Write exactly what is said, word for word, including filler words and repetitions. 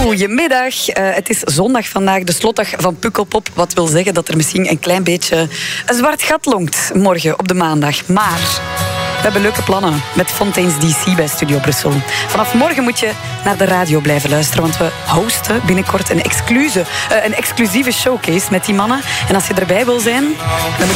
Goedemiddag. Uh, het is zondag vandaag, de slotdag van Pukkelpop. Wat wil zeggen dat er misschien een klein beetje een zwart gat lonkt morgen op de maandag. Maar we hebben leuke plannen met Fontaine's D C bij Studio Brussel. Vanaf morgen moet je naar de radio blijven luisteren, want we hosten binnenkort een, exclusieve, uh, een exclusieve showcase met die mannen. En als je erbij wil zijn, dan moet